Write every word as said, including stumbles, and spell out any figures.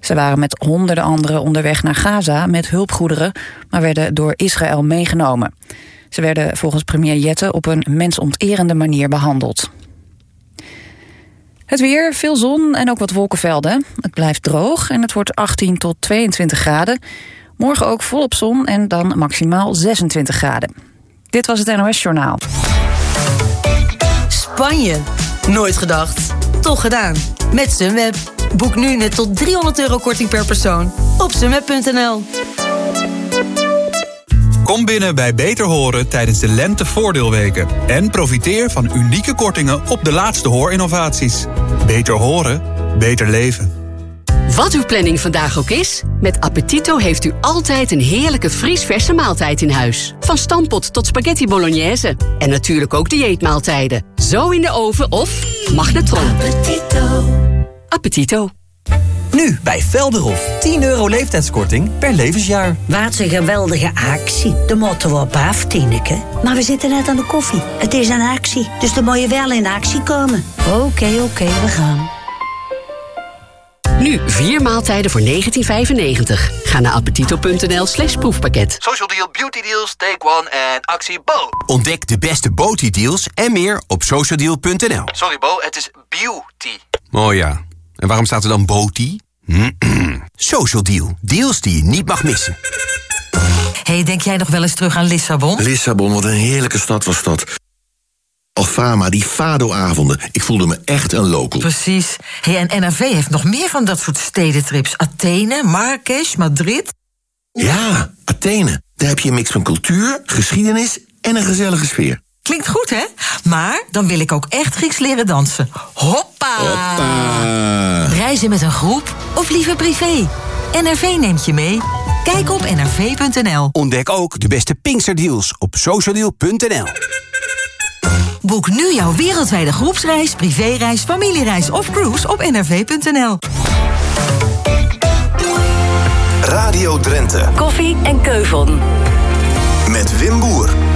Ze waren met honderden anderen onderweg naar Gaza met hulpgoederen, maar werden door Israël meegenomen. Ze werden volgens premier Jette op een mensonterende manier behandeld. Het weer, veel zon en ook wat wolkenvelden. Het blijft droog en het wordt achttien tot tweeëntwintig graden. Morgen ook volop zon en dan maximaal zesentwintig graden. Dit was het N O S Journaal. Spanje. Nooit gedacht. Toch gedaan. Met Sunweb. Boek nu net tot driehonderd euro korting per persoon op sunweb punt n l. Kom binnen bij Beter Horen tijdens de Lente-voordeelweken. En profiteer van unieke kortingen op de laatste hoorinnovaties. Beter horen, beter leven. Wat uw planning vandaag ook is, met Appetito heeft u altijd een heerlijke vriesverse maaltijd in huis. Van stampot tot spaghetti bolognese. En natuurlijk ook dieetmaaltijden. Zo in de oven of magnetron. Appetito. Appetito. Nu bij Velderhof. tien euro leeftijdskorting per levensjaar. Wat een geweldige actie. De motto op af, Tineke. Maar we zitten net aan de koffie. Het is een actie, dus dan moet je wel in actie komen. Oké, okay, oké, okay, we gaan. Nu vier maaltijden voor negentien vijfennegentig. Ga naar appetito punt n l slash proefpakket. Social Deal, Beauty Deals, Take One en actie Bo. Ontdek de beste Beauty deals en meer op social deal punt n l. Sorry Bo, het is beauty. Oh ja, en waarom staat er dan Beauty? Social Deal, deals die je niet mag missen. Hey, denk jij nog wel eens terug aan Lissabon? Lissabon, wat een heerlijke stad was dat. Alfama, die Fado-avonden. Ik voelde me echt een local. Precies. Hey, en N R V heeft nog meer van dat soort stedentrips. Athene, Marrakesh, Madrid. Ja, Athene. Daar heb je een mix van cultuur, geschiedenis en een gezellige sfeer. Klinkt goed, hè? Maar dan wil ik ook echt Grieks leren dansen. Hoppa! Hoppa! Reizen met een groep of liever privé? N R V neemt je mee. Kijk op n r v punt n l. Ontdek ook de beste Pinksterdeals op social deal punt n l. Boek nu jouw wereldwijde groepsreis, privéreis, familiereis of cruise op n r v punt n l. Radio Drenthe. Koffie en keuvon. Met Wim Boer.